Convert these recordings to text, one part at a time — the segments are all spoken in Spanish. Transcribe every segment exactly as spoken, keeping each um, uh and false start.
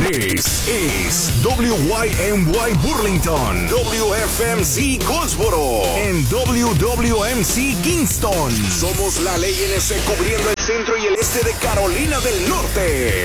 Es, es W Y M Y Burlington, W F M C Goldsboro, en W W M C Kingston. Somos la ley N S cubriendo el centro y el este de Carolina del Norte.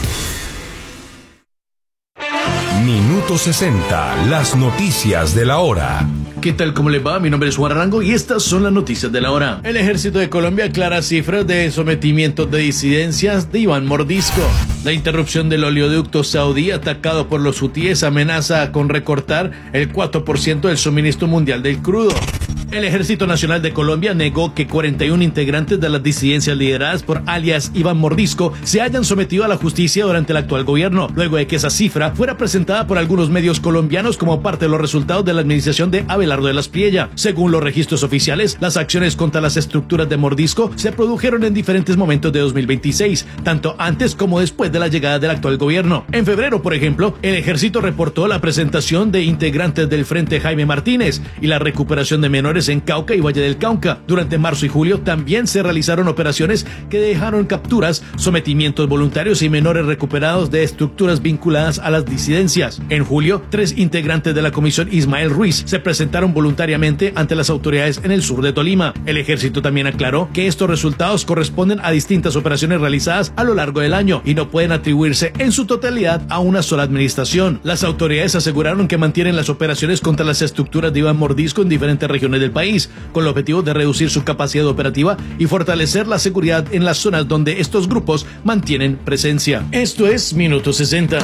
Minuto sesenta, las noticias de la hora. ¿Qué tal? ¿Cómo les va? Mi nombre es Juan Arango y estas son las noticias de la hora. El Ejército de Colombia aclara cifras de sometimientos de disidencias de Iván Mordisco. La interrupción del oleoducto saudí atacado por los hutíes amenaza con recortar el cuatro por ciento del suministro mundial del crudo. El Ejército Nacional de Colombia negó que cuarenta y uno integrantes de las disidencias lideradas por alias Iván Mordisco se hayan sometido a la justicia durante el actual gobierno, luego de que esa cifra fuera presentada por algunos medios colombianos como parte de los resultados de la administración de Abelardo de la Espriella. Según los registros oficiales, las acciones contra las estructuras de Mordisco se produjeron en diferentes momentos de dos mil veintiséis, tanto antes como después de la llegada del actual gobierno. En febrero, por ejemplo, el Ejército reportó la presentación de integrantes del Frente Jaime Martínez y la recuperación de menores en Cauca y Valle del Cauca. Durante marzo y julio también se realizaron operaciones que dejaron capturas, sometimientos voluntarios y menores recuperados de estructuras vinculadas a las disidencias. En julio, tres integrantes de la comisión Ismael Ruiz se presentaron voluntariamente ante las autoridades en el sur de Tolima. El Ejército también aclaró que estos resultados corresponden a distintas operaciones realizadas a lo largo del año y no pueden atribuirse en su totalidad a una sola administración. Las autoridades aseguraron que mantienen las operaciones contra las estructuras de Iván Mordisco en diferentes regiones del país, con el objetivo de reducir su capacidad operativa y fortalecer la seguridad en las zonas donde estos grupos mantienen presencia. Esto es Minuto sesenta.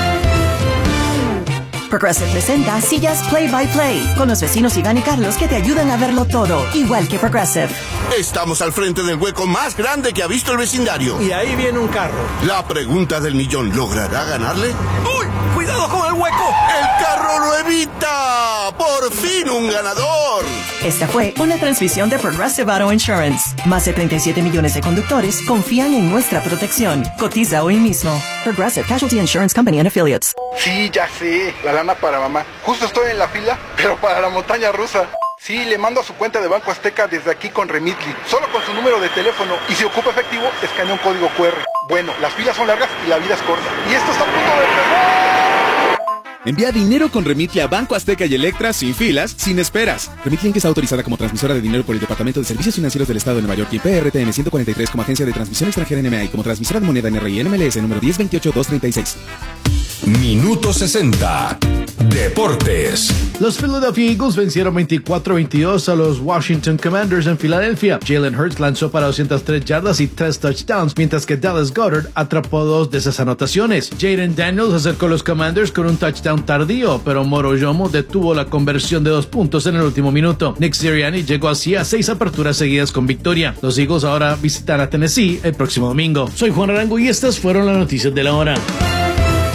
Progressive presenta Sillas Play by Play con los vecinos Iván y Carlos que te ayudan a verlo todo, igual que Progressive. Estamos al frente del hueco más grande que ha visto el vecindario. Y ahí viene un carro. La pregunta del millón, ¿logrará ganarle? ¡Uy! ¡Cuidado con el hueco! ¡El carro lo evita! ¡Por fin un ganador! Esta fue una transmisión de Progressive Auto Insurance. Más de treinta y siete millones de conductores confían en nuestra protección. Cotiza hoy mismo. Progressive Casualty Insurance Company and Affiliates. Sí, ya sé, la lana para mamá. Justo estoy en la fila, pero para la montaña rusa. Sí, le mando a su cuenta de Banco Azteca desde aquí con Remitly, solo con su número de teléfono, y si ocupa efectivo, escanea un código cu erre. Bueno, las filas son largas y la vida es corta. Y esto está a punto de empezar. Envía dinero con Remitly a Banco Azteca y Electra sin filas, sin esperas. Remitly está autorizada como transmisora de dinero por el Departamento de Servicios Financieros del Estado de Nueva York y P R T M ciento cuarenta y tres como agencia de transmisión extranjera N M A y como transmisora de moneda N R I N M L S número diez veintiocho dos treinta y seis. Minuto sesenta. Deportes. Los Philadelphia Eagles vencieron veinticuatro a veintidós a los Washington Commanders en Filadelfia. Jalen Hurts lanzó para doscientas tres yardas y tres touchdowns, mientras que Dallas Goedert atrapó dos de esas anotaciones. Jaden Daniels acercó a los Commanders con un touchdown tardío, pero Moro Yomo detuvo la conversión de dos puntos en el último minuto. Nick Sirianni llegó así a seis aperturas seguidas con victoria. Los Eagles ahora visitan a Tennessee el próximo domingo. Soy Juan Arango y estas fueron las noticias de la hora.